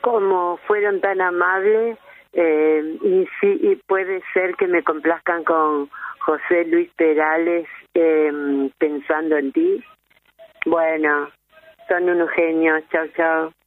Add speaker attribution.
Speaker 1: como fueron tan amables, y sí, y puede ser que me complazcan con José Luis Perales, pensando en ti. Bueno, son unos genios. Chao, chao.